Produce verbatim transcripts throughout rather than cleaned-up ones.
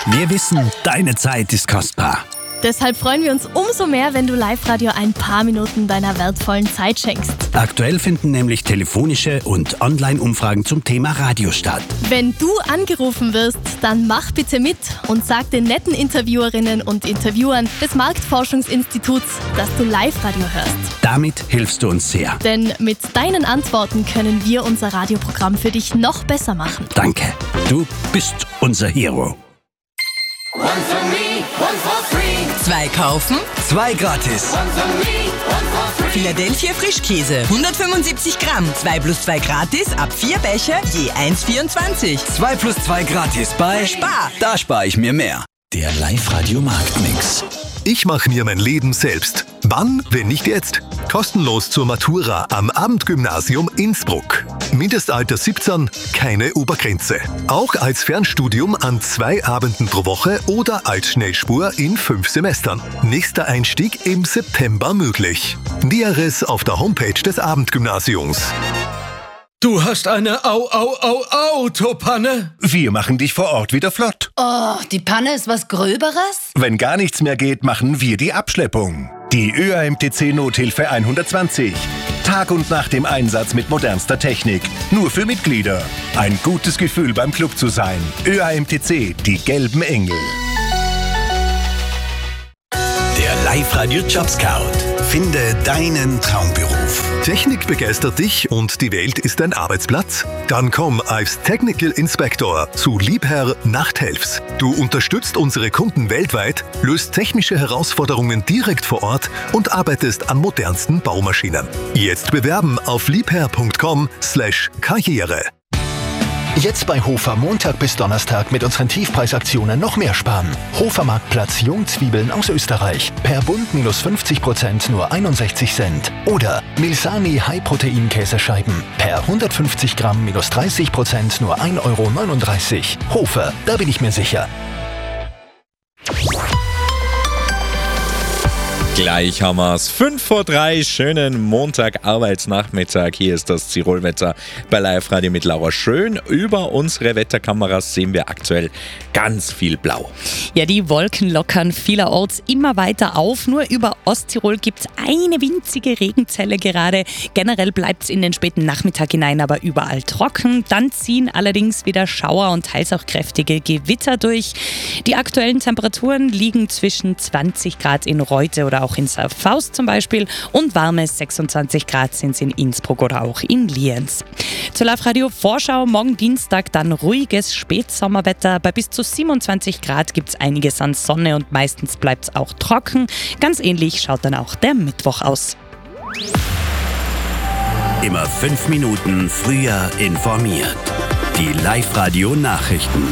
Wir wissen, deine Zeit ist kostbar. Deshalb freuen wir uns umso mehr, wenn du Live-Radio ein paar Minuten deiner wertvollen Zeit schenkst. Aktuell finden nämlich telefonische und Online-Umfragen zum Thema Radio statt. Wenn du angerufen wirst, dann mach bitte mit und sag den netten Interviewerinnen und Interviewern des Marktforschungsinstituts, dass du Live-Radio hörst. Damit hilfst du uns sehr. Denn mit deinen Antworten können wir unser Radioprogramm für dich noch besser machen. Danke. Du bist unser Hero. One for me, one for free. Zwei kaufen, Zwei gratis. One for me, one for free. Philadelphia Frischkäse, hundertfünfundsiebzig Gramm, zwei plus zwei gratis, ab vier Becher, je eins Komma vierundzwanzig. Zwei plus zwei gratis bei Spar. Da spare ich mir mehr. Der Live-Radio-Marktmix. Ich mache mir mein Leben selbst. Wann, wenn nicht jetzt? Kostenlos zur Matura am Abendgymnasium Innsbruck. Mindestalter siebzehn, keine Obergrenze. Auch als Fernstudium an zwei Abenden pro Woche oder als Schnellspur in fünf Semestern. Nächster Einstieg im September möglich. Näheres auf der Homepage des Abendgymnasiums. Du hast eine Au, Au, Au, Autopanne? Wir machen dich vor Ort wieder flott. Oh, die Panne ist was Gröberes? Wenn gar nichts mehr geht, machen wir die Abschleppung. Die Ö A M T C Nothilfe hundertzwanzig. Tag und Nacht im Einsatz mit modernster Technik. Nur für Mitglieder. Ein gutes Gefühl beim Club zu sein. Ö A M T C, die gelben Engel. Der Live-Radio Jobscout. Finde deinen Traumberuf. Technik begeistert dich und die Welt ist dein Arbeitsplatz? Dann komm als Technical Inspector zu Liebherr Nachthelfs. Du unterstützt unsere Kunden weltweit, löst technische Herausforderungen direkt vor Ort und arbeitest an modernsten Baumaschinen. Jetzt bewerben auf liebherr punkt com slash karriere. Jetzt bei Hofer Montag bis Donnerstag mit unseren Tiefpreisaktionen noch mehr sparen. Hofer Marktplatz Jungzwiebeln aus Österreich. Per Bund minus fünfzig Prozent nur einundsechzig Cent. Oder Milsani High-Protein Käsescheiben. Per hundertfünfzig Gramm minus dreißig Prozent nur ein Euro neununddreißig. Hofer, da bin ich mir sicher. Gleich haben wir es. fünf vor drei, schönen Montag, Arbeitsnachmittag. Hier ist das Tirolwetter bei Live Radio mit Laura Schön. Über unsere Wetterkameras sehen wir aktuell ganz viel Blau. Ja, die Wolken lockern vielerorts immer weiter auf. Nur über Osttirol gibt es eine winzige Regenzelle gerade. Generell bleibt es in den späten Nachmittag hinein aber überall trocken. Dann ziehen allerdings wieder Schauer und teils auch kräftige Gewitter durch. Die aktuellen Temperaturen liegen zwischen zwanzig Grad in Reute oder auch in Faust zum Beispiel und warme sechsundzwanzig Grad sind es in Innsbruck oder auch in Lienz. Zur Live-Radio-Vorschau morgen Dienstag dann ruhiges Spätsommerwetter. Bei bis zu siebenundzwanzig Grad gibt es einiges an Sonne und meistens bleibt es auch trocken. Ganz ähnlich schaut dann auch der Mittwoch aus. Immer fünf Minuten früher informiert. Die Live-Radio-Nachrichten.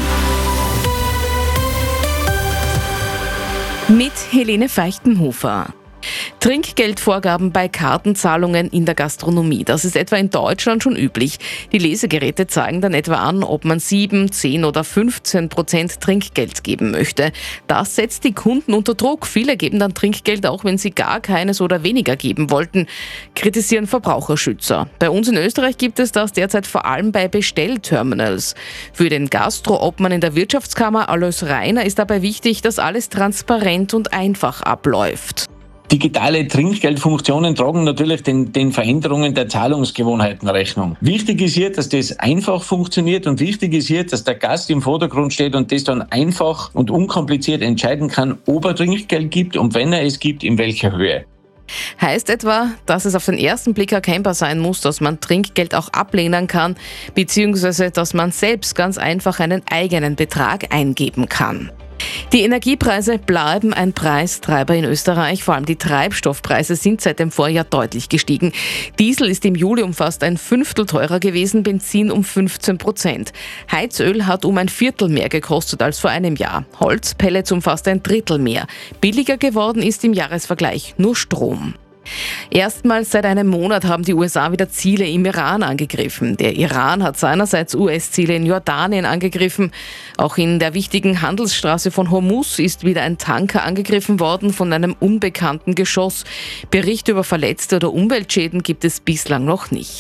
Mit Helene Feichtenhofer. Trinkgeldvorgaben bei Kartenzahlungen in der Gastronomie. Das ist etwa in Deutschland schon üblich. Die Lesegeräte zeigen dann etwa an, ob man sieben, zehn oder fünfzehn Prozent Trinkgeld geben möchte. Das setzt die Kunden unter Druck. Viele geben dann Trinkgeld, auch wenn sie gar keines oder weniger geben wollten, kritisieren Verbraucherschützer. Bei uns in Österreich gibt es das derzeit vor allem bei Bestellterminals. Für den Gastro-Obmann in der Wirtschaftskammer Alois Reiner ist dabei wichtig, dass alles transparent und einfach abläuft. Digitale Trinkgeldfunktionen tragen natürlich den, den Veränderungen der Zahlungsgewohnheiten Rechnung. Wichtig ist hier, dass das einfach funktioniert und wichtig ist hier, dass der Gast im Vordergrund steht und das dann einfach und unkompliziert entscheiden kann, ob er Trinkgeld gibt und wenn er es gibt, in welcher Höhe. Heißt etwa, dass es auf den ersten Blick erkennbar sein muss, dass man Trinkgeld auch ablehnen kann, beziehungsweise dass man selbst ganz einfach einen eigenen Betrag eingeben kann. Die Energiepreise bleiben ein Preistreiber in Österreich. Vor allem die Treibstoffpreise sind seit dem Vorjahr deutlich gestiegen. Diesel ist im Juli um fast ein Fünftel teurer gewesen, Benzin um fünfzehn Prozent. Heizöl hat um ein Viertel mehr gekostet als vor einem Jahr. Holzpellets um fast ein Drittel mehr. Billiger geworden ist im Jahresvergleich nur Strom. Erstmals seit einem Monat haben die U S A wieder Ziele im Iran angegriffen. Der Iran hat seinerseits U S-Ziele in Jordanien angegriffen. Auch in der wichtigen Handelsstraße von Hormuz ist wieder ein Tanker angegriffen worden von einem unbekannten Geschoss. Berichte über Verletzte oder Umweltschäden gibt es bislang noch nicht.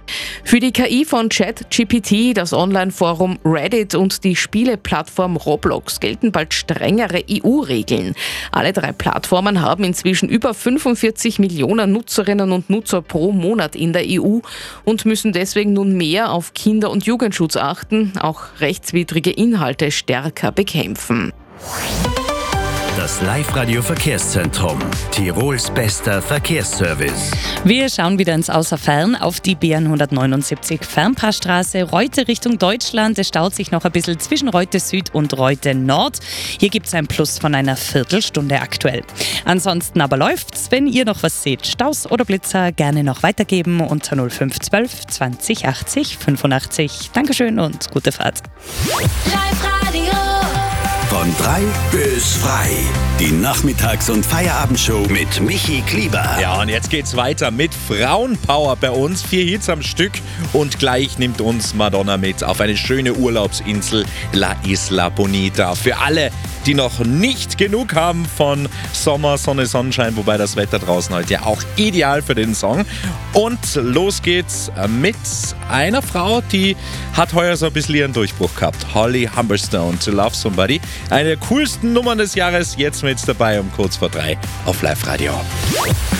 Für die K I von ChatGPT, das Online-Forum Reddit und die Spieleplattform Roblox gelten bald strengere E U-Regeln. Alle drei Plattformen haben inzwischen über fünfundvierzig Millionen Nutzerinnen und Nutzer pro Monat in der E U und müssen deswegen nun mehr auf Kinder- und Jugendschutz achten, auch rechtswidrige Inhalte stärker bekämpfen. Das Live-Radio-Verkehrszentrum. Tirols bester Verkehrsservice. Wir schauen wieder ins Außerfern auf die B hundertneunundsiebzig Fernpassstraße, Reute Richtung Deutschland. Es staut sich noch ein bisschen zwischen Reute Süd und Reute Nord. Hier gibt es ein Plus von einer Viertelstunde aktuell. Ansonsten aber läuft's. Wenn ihr noch was seht, Staus oder Blitzer, gerne noch weitergeben unter null fünf eins zwei zwanzig achtzig fünfundachtzig. Dankeschön und gute Fahrt. Live-Radio. Von drei bis frei. Die Nachmittags- und Feierabendshow mit Michi Klieber. Ja, und jetzt geht's weiter mit Frauenpower bei uns. Vier Hits am Stück und gleich nimmt uns Madonna mit auf eine schöne Urlaubsinsel La Isla Bonita. Für alle, die noch nicht genug haben von Sommer, Sonne, Sonnenschein, wobei das Wetter draußen heute ja auch ideal für den Song. Und los geht's mit einer Frau, die hat heuer so ein bisschen ihren Durchbruch gehabt. Holly Humberstone, To Love Somebody. Eine der coolsten Nummern des Jahres, jetzt mit dabei um kurz vor drei auf Live Radio.